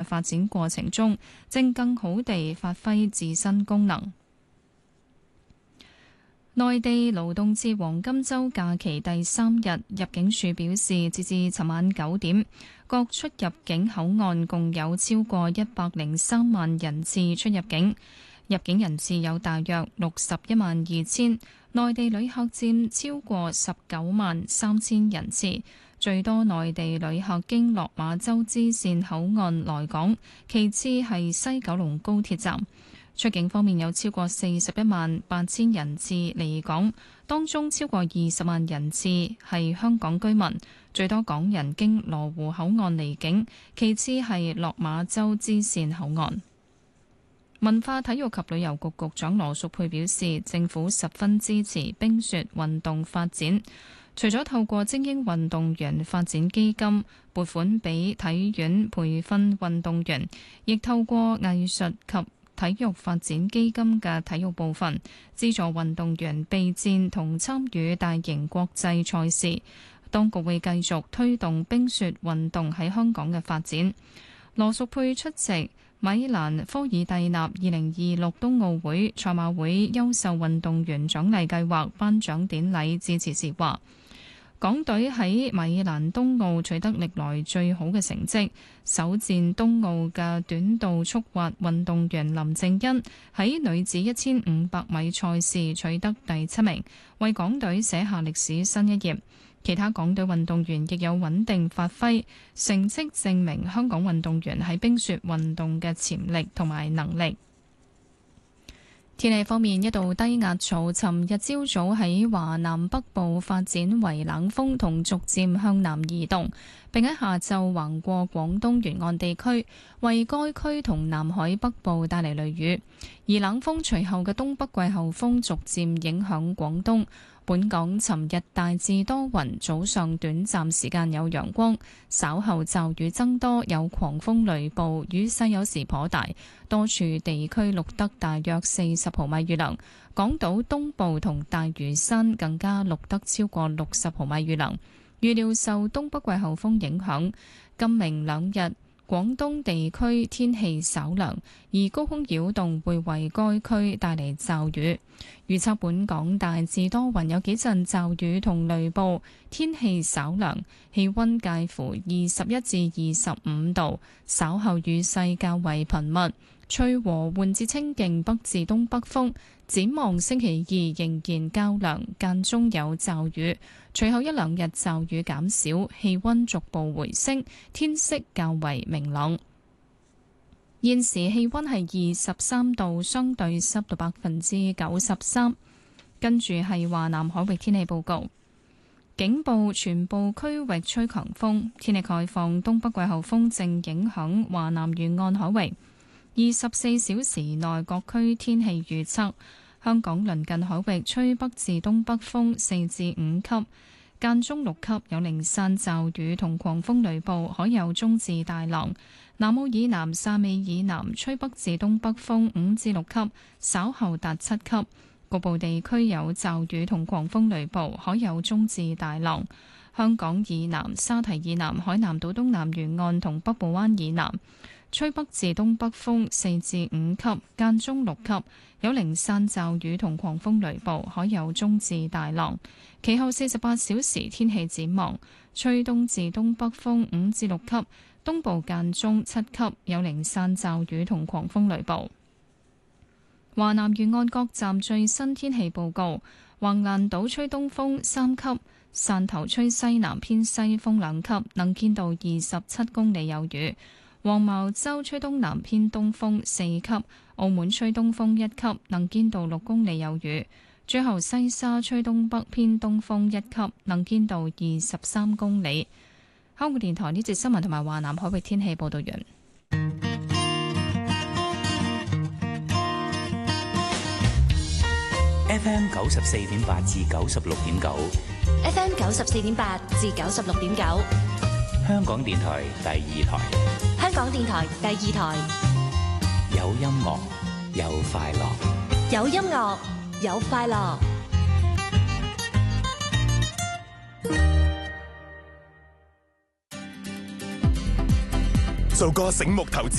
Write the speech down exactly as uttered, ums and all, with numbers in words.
發展過程中，正更好地發揮自身功能。內地勞動節黃金週假期第三日，入境處表示，截至尋晚九點，各出入境口岸共有超過一百零三萬人次出入境，入境人次有大約六十一萬二千，內地旅客佔超過十九萬三千人次。最多內地旅客經落馬洲支線口岸來港，其次係西九龍高鐵站。出境方面有超過四十一萬八千人次離港，當中超過二十萬人次係香港居民，最多港人經羅湖口岸離境，其次係落馬洲支線口岸。文化體育及旅遊局局長羅淑佩表示，政府十分支持冰雪運動發展，除咗透過精英運動員發展基金撥款俾體院培訓運動員，亦透過藝術及體育發展基金嘅體育部分，資助運動員備戰同參與大型國際賽事。當局會繼續推動冰雪運動喺香港嘅發展。羅淑佩出席米蘭科爾蒂納二零二六冬奧會賽馬會優秀運動員獎勵計劃頒獎典禮致辭時話，港隊喺米蘭冬奧取得歷來最好嘅成績，首戰冬奧嘅短道速滑運動員林正恩喺女子一千五百米賽事取得第七名，為港隊寫下歷史新一頁。其他港隊運動員亦有穩定發揮，成績證明香港運動員喺冰雪運動嘅潛力同埋能力。天氣方面，一道低壓槽尋日朝早喺華南北部發展為冷鋒，同逐漸向南移動，並喺下晝橫過廣東沿岸地區，為該區同南海北部帶嚟雷雨。而冷鋒隨後嘅東北季候風逐漸影響廣東。本港尋日大致多雲，早上短暫時間有陽光，稍後驟雨增多，有狂風雷暴，雨勢有時頗大，多處地區錄得大約四十毫米雨量。港島東部同大嶼山更加錄得超過六十毫米雨量。預料受東北季候風影響，今明兩日廣東地區天氣稍涼，而高空擾動會為該區帶嚟驟雨。預測本港大致多雲，有幾陣驟雨同雷暴，天氣稍涼，氣溫介乎二十一至二十五度，稍後雨勢較為頻密，吹和緩至清勁北至東北風。展望星期二仍然較涼，間中有驟雨，隨後一兩日驟雨減少，氣溫逐步回升，天色較為明朗。現時氣溫係二十三度，相對濕度百分之九十三。跟住係華南海域天氣報告，警報全部區域吹強風，天氣概況，東北季候風正影響華南沿岸海域。二十四小時內各區天氣預測，香港鄰近海域吹北至東北風四至五級，間中六級，有零散驟雨同狂風雷暴，海有中至大浪。南澳以南、汕尾以南吹北至東北風五至六級，稍後達七級。局部地區有驟雨同狂風雷暴，海有中至大浪。香港以南、沙堤以南、海南島東南沿岸同北部灣以南吹北至東北風四至五級，間中六級，有零散驟雨同狂風雷暴，海有中至大浪。其後四十八小時天氣展望，吹東至東北風五至六級，東部間中七級，有零散驟雨同狂風雷暴。華南沿岸各站最新天氣報告：橫瀾島吹東風三級，汕頭吹西南偏西風兩級，能見度二十七公里有雨；黃茅洲吹東南偏東風四級，澳門吹東風一級，能見度六公里有雨；最後西沙吹東北偏東風一級，能見度二十三公里。香港電台呢節新聞同埋華南海域天氣報道完。 F M 九十四點八至九十六點九 ，F M 九十四點八至九十六點九， 香港電台第二台， 香港電台第二台， 有音樂有快樂， 有音樂有快樂， 做個醒目投資